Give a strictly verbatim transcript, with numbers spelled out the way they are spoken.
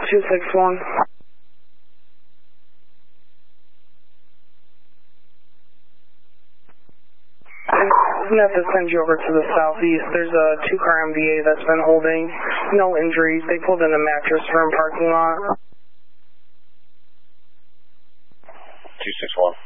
two six one. I'm going to have to send you over to the southeast. There's a two-car M V A that's been holding. No injuries. They pulled in a mattress firm parking lot. two six one.